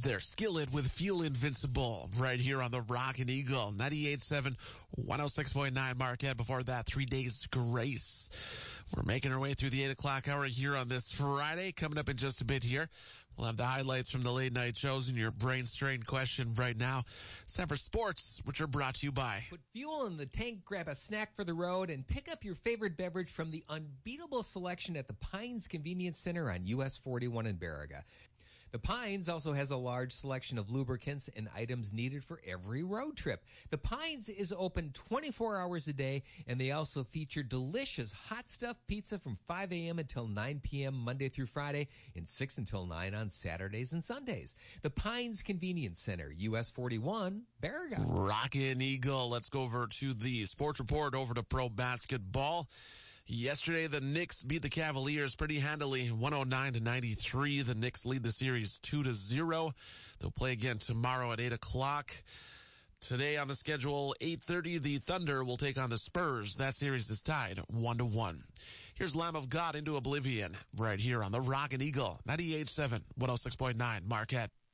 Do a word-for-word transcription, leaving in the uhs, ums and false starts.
there. Skillet with Feel Invincible right here on the Rockin' Eagle. ninety-eight point seven, one oh six point nine Marquette. Before that, Three Days Grace. We're making our way through the eight o'clock hour here on this Friday. Coming up in just a bit here, we'll have the highlights from the late night shows and your brain strain question right now. It's time for sports, which are brought to you by. Put fuel in the tank, grab a snack for the road, and pick up your favorite beverage from the unbeatable selection at the Pines Convenience Center on U S forty-one in Baraga. The Pines also has a large selection of lubricants and items needed for every road trip. The Pines is open twenty-four hours a day, and they also feature delicious hot stuff pizza from five a.m. until nine p.m. Monday through Friday and six until nine on Saturdays and Sundays. The Pines Convenience Center, U S forty-one, Baraga. Rockin' Eagle. Let's go over to the sports report, over to pro basketball. Yesterday, the Knicks beat the Cavaliers pretty handily, one oh nine to ninety-three. The Knicks lead the series two to zero. They'll play again tomorrow at eight o'clock. Today on the schedule, eight thirty, the Thunder will take on the Spurs. That series is tied one to one. Here's Lamb of God, Into Oblivion, right here on the Rockin' Eagle, ninety-eight point seven, one oh six point nine Marquette.